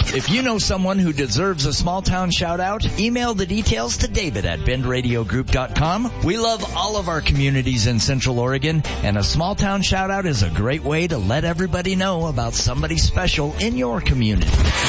If you know someone who deserves a small town shout out, email the details to David at bendradiogroup.com. We love all of our communities in Central Oregon, and a small town shout out is a great way to let everybody know about somebody special in your community.